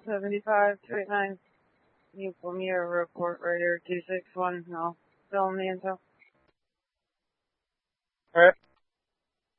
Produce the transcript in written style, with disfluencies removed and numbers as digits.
7529. You pull me a report right here, 261. I'll fill in the info. Alright.